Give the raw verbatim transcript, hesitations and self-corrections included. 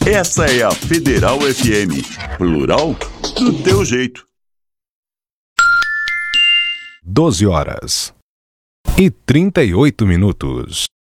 Essa é a Federal F M, plural do teu jeito. doze horas e trinta e oito minutos.